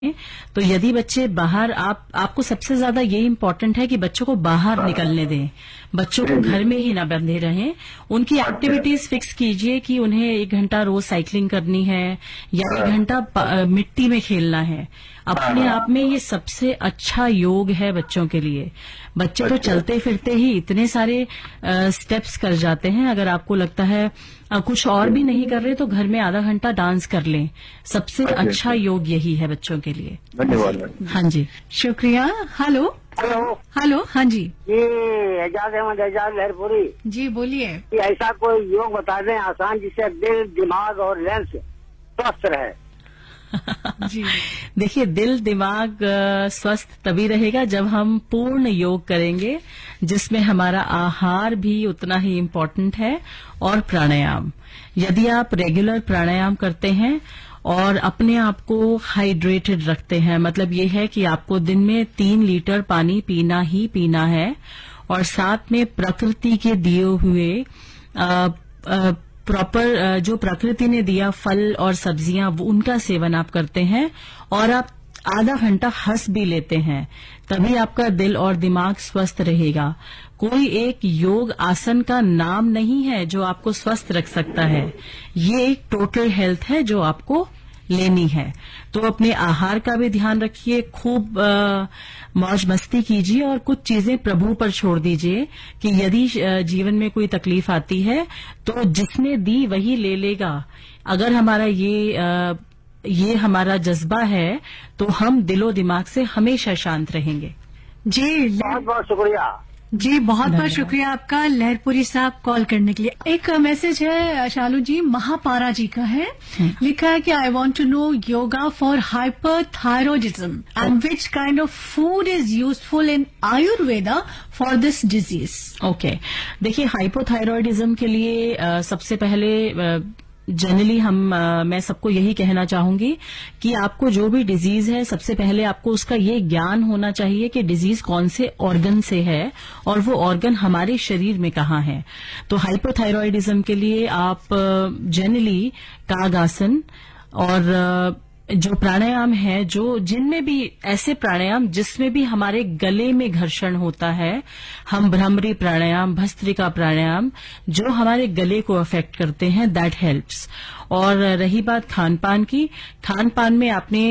तो यदि बच्चे बाहर आपको सबसे ज्यादा ये इम्पोर्टेंट है कि बच्चों को बाहर निकलने दें, बच्चों को घर में ही ना बंधे रहें। उनकी एक्टिविटीज फिक्स कीजिए कि उन्हें 1 घंटा रोज साइकिलिंग करनी है या 1 घंटा मिट्टी में खेलना है। अपने आप में ये सबसे अच्छा योग है बच्चों के लिए। बच्चे तो चलते फिरते ही इतने सारे स्टेप्स कर जाते हैं। अगर आपको लगता है कुछ और भी नहीं कर रहे तो घर में आधा घंटा डांस कर लें। सबसे अच्छा योग यही है बच्चों के लिए। धन्यवाद। हाँ जी, शुक्रिया। हेलो हेलो, हाँ जी एजाज अहमद एजाज लहरपुरी जी, बोलिए। ऐसा कोई योग बता दें आसान जिससे दिल, दिमाग और लेंस स्वस्थ रहे। जी देखिए, दिल दिमाग स्वस्थ तभी रहेगा जब हम पूर्ण योग करेंगे, जिसमें हमारा आहार भी उतना ही इम्पोर्टेंट है और प्राणायाम। यदि आप रेगुलर प्राणायाम करते हैं और अपने आप को हाइड्रेटेड रखते हैं, मतलब ये है कि आपको दिन में 3 लीटर पानी पीना ही पीना है, और साथ में प्रकृति के दिए हुए प्रॉपर जो प्रकृति ने दिया फल और सब्जियां उनका सेवन आप करते हैं, और आप आधा घंटा हंस भी लेते हैं, तभी आपका दिल और दिमाग स्वस्थ रहेगा। कोई एक योग आसन का नाम नहीं है जो आपको स्वस्थ रख सकता है। ये एक टोटल हेल्थ है जो आपको लेनी है। तो अपने आहार का भी ध्यान रखिए, खूब मौज मस्ती कीजिए और कुछ चीजें प्रभु पर छोड़ दीजिए कि यदि जीवन में कोई तकलीफ आती है तो जिसने दी वही ले लेगा। अगर हमारा ये हमारा जज्बा है तो हम दिलो दिमाग से हमेशा शांत रहेंगे। जी बहुत बहुत शुक्रिया। जी, बहुत बहुत शुक्रिया आपका लहरपुरी साहब कॉल करने के लिए। एक मैसेज है शालू जी, महापारा जी का है। लिखा है कि I want to know yoga for hyperthyroidism and which kind of food is useful in Ayurveda for this disease. Okay, देखिए हाइपोथायरॉयडिज्म के लिए सबसे पहले जनरली मैं सबको यही कहना चाहूंगी कि आपको जो भी डिजीज है, सबसे पहले आपको उसका ये ज्ञान होना चाहिए कि डिजीज कौन से ऑर्गन से है और वो ऑर्गन हमारे शरीर में कहाँ है। तो हाइपोथायरॉयडिज्म के लिए आप जनरली कागासन और जो प्राणायाम है, जिनमें भी ऐसे प्राणायाम जिसमें भी हमारे गले में घर्षण होता है, हम भ्रामरी प्राणायाम, भस्त्रिका प्राणायाम, जो हमारे गले को अफेक्ट करते हैं, दैट हेल्प्स। और रही बात खान पान की, खान पान में आपने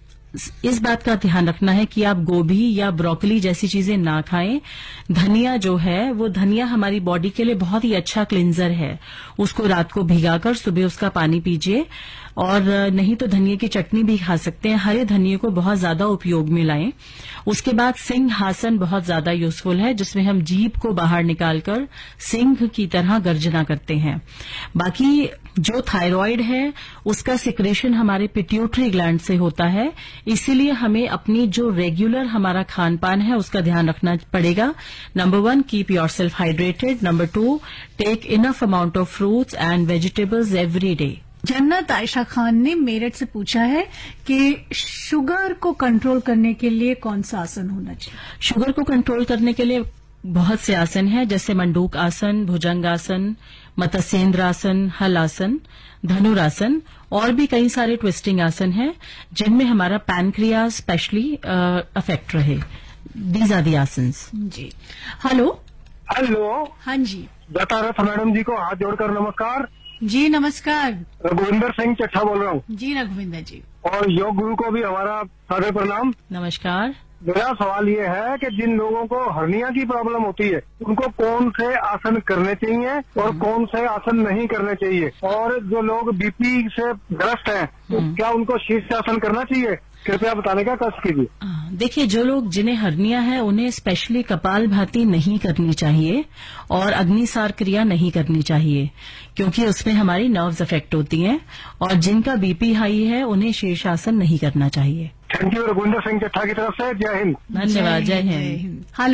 इस बात का ध्यान रखना है कि आप गोभी या ब्रोकली जैसी चीजें ना खाएं। धनिया जो है, वो धनिया हमारी बॉडी के लिए बहुत ही अच्छा क्लिंजर है। उसको रात को भिगाकर सुबह उसका पानी पीजिए, और नहीं तो धनिया की चटनी भी खा सकते हैं। हरे धनिये को बहुत ज्यादा उपयोग में लाएं। उसके बाद सिंहासन बहुत ज्यादा यूजफुल है, जिसमें हम जीभ को बाहर निकालकर सिंह की तरह गर्जना करते हैं। बाकी जो थायराइड है उसका सिक्रेशन हमारे पिट्यूटरी ग्लैंड से होता है, इसीलिए हमें अपनी जो रेगुलर हमारा खान पान है उसका ध्यान रखना पड़ेगा। Number 1, keep yourself hydrated. Number 2, take enough amount of fruits and vegetables every day. जन्नत आयशा खान ने मेरठ से पूछा है कि शुगर को कंट्रोल करने के लिए कौन सा आसन होना चाहिए। शुगर को कंट्रोल करने के लिए बहुत से आसन हैं, जैसे मंडूक आसन, भुजंगासन, मत्स्येंद्र आसन, हल आसन, धनुरासन, और भी कई सारे ट्विस्टिंग आसन हैं जिनमें हमारा पैनक्रियाज स्पेशली अफेक्ट रहे। These are the asanas. Ji, hello hello, हाँ जी, दत्तारथ मैडम जी को हाथ जोड़कर नमस्कार। जी नमस्कार। रघुविंदर सिंह चट्ठा बोल रहा हूँ। जी रघुविंदर जी, और योग गुरु को भी हमारा सादर प्रणाम। नमस्कार। मेरा सवाल ये है कि जिन लोगों को हर्निया की प्रॉब्लम होती है उनको कौन से आसन करने चाहिए और कौन से आसन नहीं करने चाहिए, और जो लोग बीपी से ग्रस्त हैं तो क्या उनको शीर्षासन करना चाहिए? कृपया बताने का कष्ट कीजिए। देखिए, जो लोग जिन्हें हर्निया है उन्हें स्पेशली कपालभाति नहीं करनी चाहिए और अग्निसार क्रिया नहीं करनी चाहिए, क्योंकि उसमें हमारी नर्व्स अफेक्ट होती हैं। और जिनका बीपी हाई है उन्हें शीर्षासन नहीं करना चाहिए। Thank you. रघुविंदर सिंह चट्ठा की तरफ से जय हिंद। धन्यवाद। जय हिंद। हेलो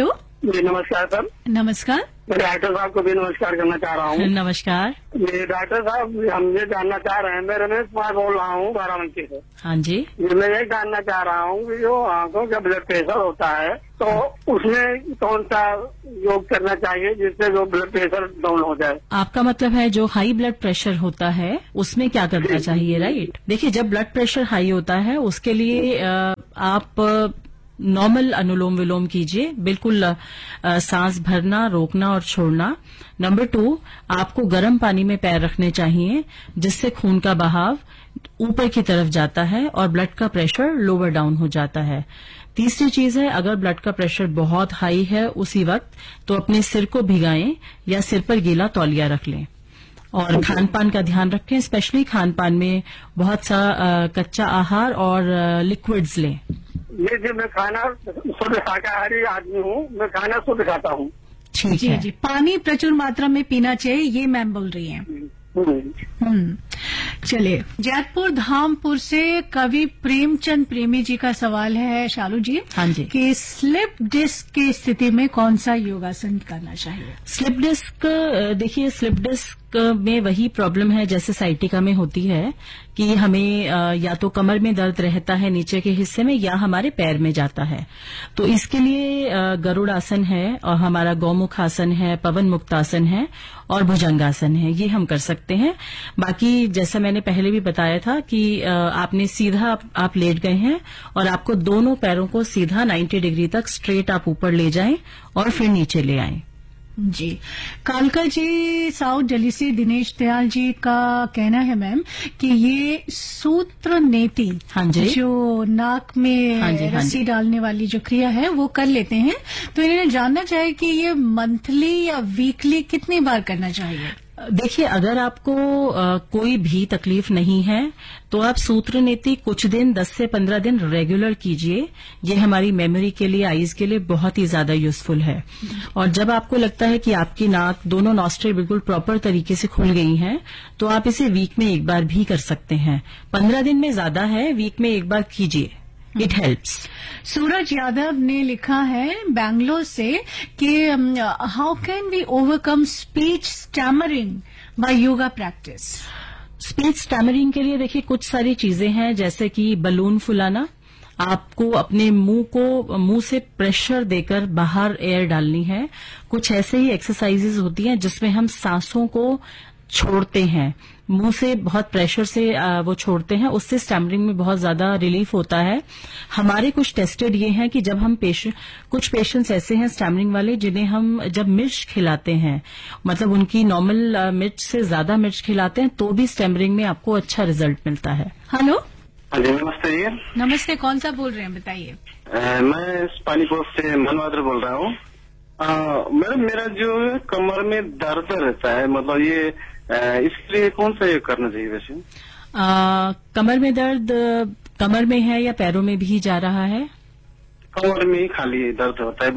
जी नमस्कार सर। नमस्कार। मैं डॉक्टर साहब को भी नमस्कार करना चाह रहा हूँ। नमस्कार। ये डॉक्टर साहब हम ये जानना चाह रहे हैं, मैं रमेश कुमार बोल रहा हूँ बाराबंकी से। हाँ जी। मैं ये जानना चाह रहा हूँ कि जो आंखों का ब्लड प्रेशर होता है तो उसमें कौन सा योग करना चाहिए जिससे जो ब्लड प्रेशर डाउन हो जाए। आपका मतलब है जो हाई ब्लड प्रेशर होता है उसमें क्या करना चाहिए, राइट? देखिए, जब ब्लड प्रेशर हाई होता है उसके लिए आप नॉर्मल अनुलोम विलोम कीजिए, बिल्कुल सांस भरना, रोकना और छोड़ना। नंबर 2, आपको गर्म पानी में पैर रखने चाहिए जिससे खून का बहाव ऊपर की तरफ जाता है और ब्लड का प्रेशर लोअर डाउन हो जाता है। तीसरी चीज है, अगर ब्लड का प्रेशर बहुत हाई है उसी वक्त तो अपने सिर को भिगाएं या सिर पर गीला तौलिया रख लें। और खान पान का ध्यान रखें, स्पेशली खान पान में बहुत सा कच्चा आहार और लिक्विड्स लें। ये मैं खाना शुद्ध शाकाहारी आदमी हूँ, मैं खाना शुद्ध खाता हूँ। ठीक है जी। पानी प्रचुर मात्रा में पीना चाहिए, ये मैम बोल रही हैं। चलिए, जैतपुर धामपुर से कवि प्रेमचंद प्रेमी जी का सवाल है शालू जी। हाँ जी। कि स्लिप डिस्क की स्थिति में कौन सा योगासन करना चाहिए? स्लिप डिस्क, देखिए स्लिप डिस्क में वही प्रॉब्लम है जैसे साइटिका में होती है कि हमें या तो कमर में दर्द रहता है नीचे के हिस्से में या हमारे पैर में जाता है। तो इसके लिए गरुड़ आसन है और हमारा गौमुख आसन है, पवन मुक्तासन है और भुजंगासन है, ये हम कर सकते हैं। बाकी जैसा मैंने पहले भी बताया था कि आपने सीधा आप लेट गए हैं और आपको दोनों पैरों को सीधा 90 डिग्री तक स्ट्रेट आप ऊपर ले जाएं और फिर नीचे ले आएं। जी। कालका जी साउथ दिल्ली से दिनेश दयाल जी का कहना है मैम कि ये सूत्र नेति, हाँ जी, जो नाक में हाँ जी, रस्सी डालने वाली जो क्रिया है वो कर लेते हैं, तो इन्हें जानना चाहिए कि ये मंथली या वीकली कितनी बार करना चाहिए। देखिए, अगर आपको कोई भी तकलीफ नहीं है तो आप सूत्र नेति कुछ दिन 10 से 15 दिन रेगुलर कीजिए। ये हमारी मेमोरी के लिए, आईज के लिए बहुत ही ज्यादा यूजफुल है। और जब आपको लगता है कि आपकी नाक, दोनों नॉस्ट्रिल बिल्कुल प्रॉपर तरीके से खुल गई हैं तो आप इसे वीक में एक बार भी कर सकते हैं। 15 दिन में ज्यादा है, वीक में एक बार कीजिए, इट हेल्प्स। सूरज यादव ने लिखा है बैंगलोर से कि how can we overcome speech stammering bye yoga practice? Speech stammering के लिए देखिए कुछ सारी चीजें हैं, जैसे कि बलून फुलाना, आपको अपने मुंह से प्रेशर देकर बाहर एयर डालनी है। कुछ ऐसे ही एक्सरसाइजेज होती हैं जिसमें हम सांसों को छोड़ते हैं, मुंह से बहुत प्रेशर से वो छोड़ते हैं, उससे स्टैमरिंग में बहुत ज्यादा रिलीफ होता है। हमारे कुछ टेस्टेड ये हैं कि जब हम कुछ पेशेंट्स ऐसे हैं स्टैमरिंग वाले जिन्हें हम जब मिर्च खिलाते हैं, मतलब उनकी नॉर्मल मिर्च से ज्यादा मिर्च खिलाते हैं, तो भी स्टैमरिंग में आपको अच्छा रिजल्ट मिलता है। हेलो। जी नमस्ते। नमस्ते, कौन सा बोल रहे हैं बताइए? मैं पानीपत से मनवादर बोल रहा हूँ। मैडम, मेरा जो कमर में दर्द रहता है, मतलब ये इसके लिए कौन सा योग करना चाहिए वैसे? कमर में दर्द कमर में है या पैरों में भी जा रहा है? कमर में ही खाली दर्द होता है,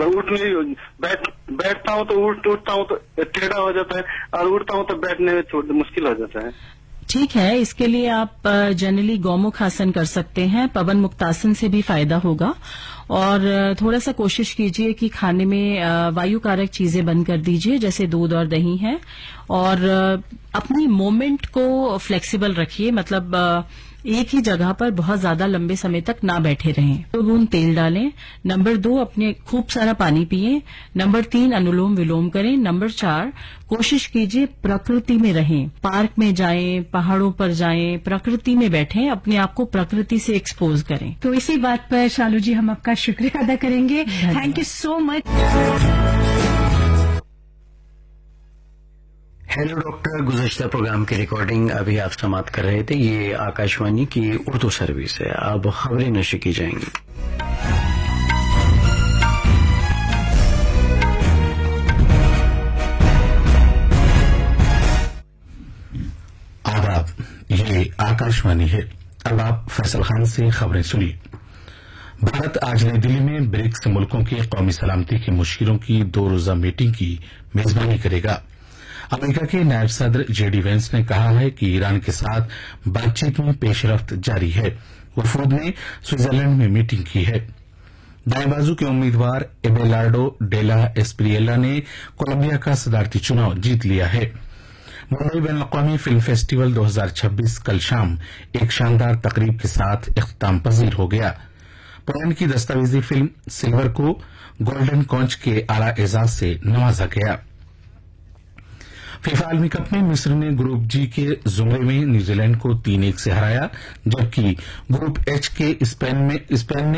बैठता हूँ तो उठता हूँ तो टेढ़ा हो जाता है और उठता हूँ तो बैठने में थोड़ा मुश्किल हो जाता है। ठीक है, इसके लिए आप जनरली गौमुख आसन कर सकते हैं, पवन मुक्तासन से भी फायदा होगा। और थोड़ा सा कोशिश कीजिए कि खाने में वायु कारक चीजें बंद कर दीजिए, जैसे दूध और दही है। और अपनी मूवमेंट को फ्लेक्सिबल रखिए, मतलब एक ही जगह पर बहुत ज्यादा लंबे समय तक ना बैठे रहें। 2 बूंद तेल डालें। नंबर 2, अपने खूब सारा पानी पिए। नंबर 3, अनुलोम विलोम करें। नंबर 4, कोशिश कीजिए प्रकृति में रहें, पार्क में जाएं, पहाड़ों पर जाएं, प्रकृति में बैठें, अपने आप को प्रकृति से एक्सपोज करें। तो इसी बात पर शालू जी हम आपका शुक्रिया अदा करेंगे। Thank you so much. Hello doctor, गुज़श्ता programme की रिकॉर्डिंग अभी आप समाप्त कर रहे थे। ये आकाशवाणी की उर्दू सर्विस है। अब खबरें नशर की जाएंगी। आदाब, ये आकाशवाणी है। अब आप फैसल खान से खबरें सुनिए। भारत आज नई दिल्ली में ब्रिक्स मुल्कों के कौमी सलामती के मुशीरों की 2 रोजा मीटिंग की मेजबानी करेगा। अमेरिका के नायब सदर जेडी वेंस ने कहा है कि ईरान के साथ बातचीत में पेशरफ्त जारी है। वफूद ने स्विट्जरलैंड में मीटिंग की है। दाएं बाजू के उम्मीदवार एबेलार्डो डेला एस्प्रिएला ने कोलंबिया का सदारती चुनाव जीत लिया है। मुंबई बैन अवी फिल्म फेस्टिवल 2026 कल शाम एक शानदार तकरीब के साथ इख्तिताम पजीर हो गया। पोलैंड की दस्तावेजी फिल्म सिल्वर को गोल्डन कॉन्च के आला एजाज से नवाजा गया। फीफा आलमी कप में मिस्र ने ग्रुप जी के जुमरे में न्यूजीलैंड को 3-1 से हराया, जबकि ग्रुप एच के स्पेन ने